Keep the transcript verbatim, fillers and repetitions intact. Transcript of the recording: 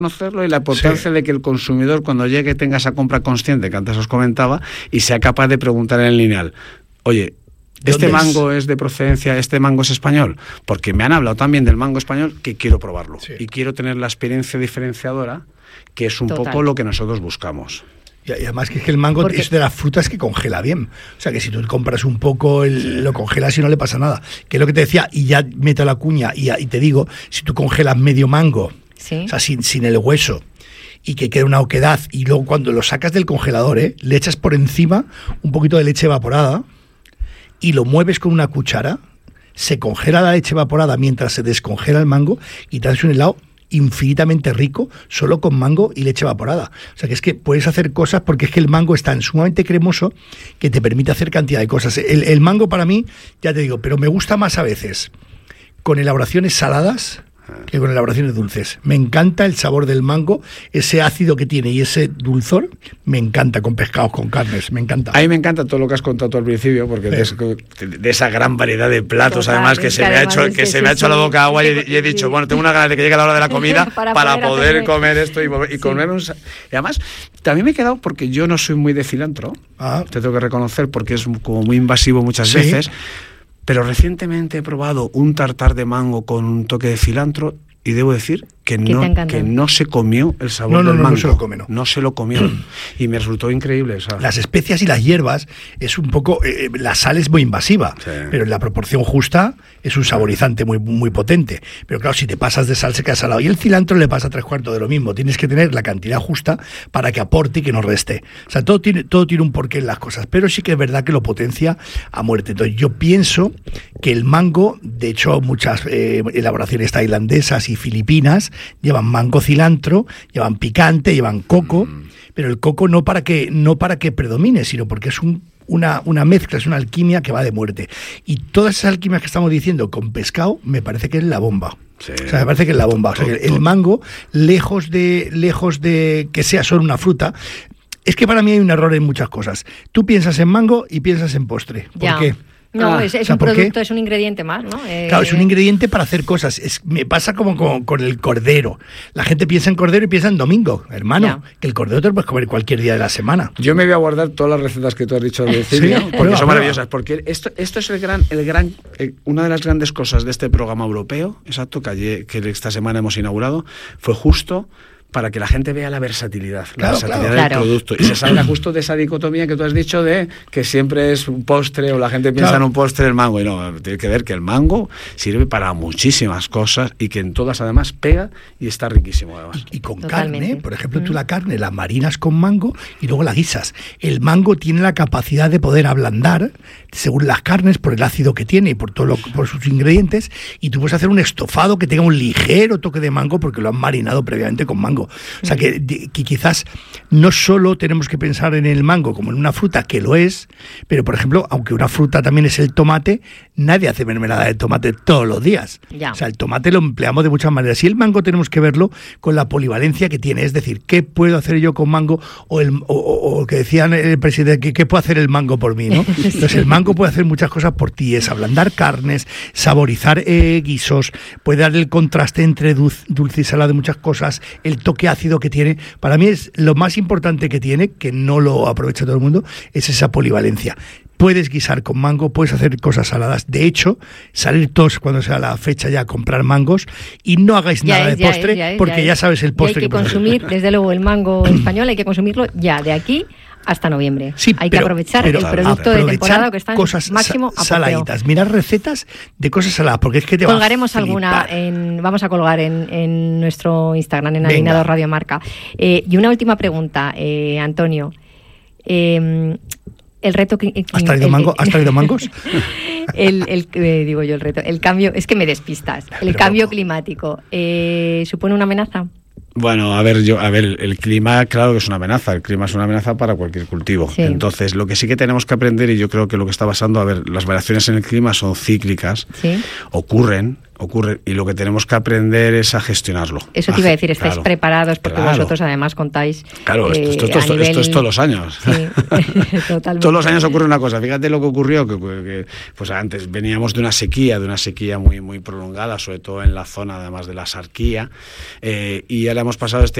conocerlo y la importancia sí. de que el consumidor cuando llegue tenga esa compra consciente que antes os comentaba y sea capaz de preguntar en el lineal, oye, ¿este mango es? es de procedencia, este mango es español? Porque me han hablado también del mango español que quiero probarlo sí. y quiero tener la experiencia diferenciadora, que es un Total. poco lo que nosotros buscamos. Y además que es que el mango Porque... es de las frutas que congela bien. O sea, que si tú compras un poco, el, lo congelas y no le pasa nada. Que es lo que te decía, y ya meto la cuña, y, y te digo, si tú congelas medio mango, ¿sí? o sea, sin, sin el hueso, y que quede una oquedad, y luego cuando lo sacas del congelador, ¿eh? le echas por encima un poquito de leche evaporada, y lo mueves con una cuchara, se congela la leche evaporada mientras se descongela el mango, y te haces un helado infinitamente rico solo con mango y leche evaporada. O sea que es que puedes hacer cosas porque es que el mango es tan sumamente cremoso que te permite hacer cantidad de cosas. El, el mango para mí, ya te digo, pero me gusta más a veces con elaboraciones saladas que con elaboraciones dulces. Me encanta el sabor del mango, ese ácido que tiene y ese dulzor, me encanta con pescados, con carnes, me encanta. A mí me encanta todo lo que has contado tú al principio, porque sí. de, de esa gran variedad de platos, Total, además, que, que se me ha hecho, que se sí, me ha hecho sí, la boca agua sí, y, y he dicho, sí. bueno, tengo una ganas de que llegue la hora de la comida para, para poder, poder comer esto y, y sí. comer un... Y además, también me he quedado, porque yo no soy muy de cilantro, ah. te tengo que reconocer, porque es como muy invasivo muchas sí. veces. Pero recientemente he probado un tartar de mango con un toque de cilantro y debo decir que no, que no se comió el sabor no, no, del no, mango. No se lo come, no. No se lo comió. Y me resultó increíble. O sea. Las especias y las hierbas es un poco... Eh, la sal es muy invasiva, sí. pero en la proporción justa es un saborizante muy, muy potente. Pero claro, si te pasas de sal se queda salado. Y el cilantro le pasa tres cuartos de lo mismo. Tienes que tener la cantidad justa para que aporte y que no reste. O sea, todo tiene, todo tiene un porqué en las cosas. Pero sí que es verdad que lo potencia a muerte. Entonces yo pienso que el mango, de hecho muchas eh, elaboraciones tailandesas y filipinas llevan mango cilantro, llevan picante, llevan coco, mm. pero el coco no para que no para que predomine, sino porque es un, una, una mezcla, es una alquimia que va de muerte. Y todas esas alquimias que estamos diciendo con pescado, me parece que es la bomba. Sí. O sea, me parece que es la bomba. O sea, que el mango, lejos de, lejos de que sea solo una fruta, es que para mí hay un error en muchas cosas. Tú piensas en mango y piensas en postre. ¿Por ya. qué? No, ah, es, es o sea, un producto, es un ingrediente más, ¿no? Eh... Claro, es un ingrediente para hacer cosas. Es, me pasa como con, con el cordero. La gente piensa en cordero y piensa en domingo, hermano. Ya. Que el cordero te lo puedes comer cualquier día de la semana. Yo me voy a guardar todas las recetas que tú has dicho de Cilia, ¿sí? porque prueba, son maravillosas. Porque esto, esto es el gran, el gran, eh, una de las grandes cosas de este programa europeo, exacto, que, ayer, que esta semana hemos inaugurado, fue justo para que la gente vea la versatilidad, la claro, versatilidad claro. del claro. producto y se salga justo de esa dicotomía que tú has dicho de que siempre es un postre o la gente piensa claro. en un postre el mango y no, tiene que ver que el mango sirve para muchísimas cosas y que en todas además pega y está riquísimo además. Y, y con Totalmente. carne, por ejemplo, mm. tú la carne la marinas con mango y luego la guisas. El mango tiene la capacidad de poder ablandar según las carnes por el ácido que tiene y por todo lo, por sus ingredientes y tú puedes hacer un estofado que tenga un ligero toque de mango porque lo han marinado previamente con mango. O sea, que, que quizás no solo tenemos que pensar en el mango como en una fruta, que lo es, pero, por ejemplo, aunque una fruta también es el tomate, nadie hace mermelada de tomate todos los días. Ya. O sea, el tomate lo empleamos de muchas maneras. Y el mango tenemos que verlo con la polivalencia que tiene. Es decir, ¿qué puedo hacer yo con mango? O el o, o, o que decían el presidente, ¿qué, ¿qué puede hacer el mango por mí? ¿no? Entonces, el mango puede hacer muchas cosas por ti. Es ablandar carnes, saborizar eh, guisos, puede dar el contraste entre dulce, dulce y salado de muchas cosas, el toque ácido que tiene. Para mí es lo más importante que tiene, que no lo aprovecha todo el mundo, es esa polivalencia. Puedes guisar con mango, puedes hacer cosas saladas. De hecho, salir todos cuando sea la fecha ya a comprar mangos y no hagáis ya nada es, de ya postre es, ya es, porque ya, ya sabes el postre y hay que, que consumir, desde luego, el mango español hay que consumirlo ya, de aquí hasta noviembre. Sí, hay pero, que aprovechar pero, el producto de temporada que está en cosas máximo apogeo. Saladitas. Mirar recetas de cosas saladas, porque es que te colgaremos va a alguna, en, vamos a colgar en, en nuestro Instagram, en Alineados Radio Marca. Eh, y una última pregunta, eh, Antonio. Eh, el reto que, ¿Has traído, el, mango? ¿Has traído mangos? el, el eh, digo yo el reto, el cambio, es que me despistas. El Pero cambio poco. climático, eh, ¿supone una amenaza? Bueno, a ver, yo, a ver, el clima, claro que es una amenaza, el clima es una amenaza para cualquier cultivo. Sí. Entonces, lo que sí que tenemos que aprender, y yo creo que lo que está pasando, a ver, las variaciones en el clima son cíclicas, ¿sí? ocurren, ocurren, y lo que tenemos que aprender es a gestionarlo. Eso te iba a decir, estáis claro, preparados porque claro. vosotros además contáis. Claro, esto, esto, esto, eh, esto, nivel... esto es todos los años. Sí, totalmente. Todos los años ocurre una cosa. Fíjate lo que ocurrió, que, que pues antes veníamos de una sequía, de una sequía muy, muy prolongada, sobre todo en la zona además de la Sarquía, eh, y ahora hemos pasado este